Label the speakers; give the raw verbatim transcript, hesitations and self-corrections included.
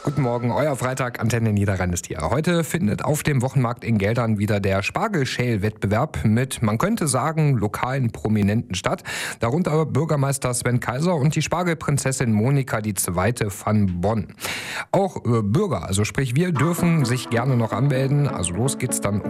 Speaker 1: Guten Morgen, euer Freitag, Antenne Niederrhein ist hier. Heute findet auf dem Wochenmarkt in Geldern wieder der Spargel-Schäl-Wettbewerb mit, man könnte sagen, lokalen Prominenten statt. Darunter Bürgermeister Sven Kaiser und die Spargelprinzessin Monika die Zweite van Bonn. Auch äh, Bürger, also sprich wir, dürfen sich gerne noch anmelden. Also los geht's dann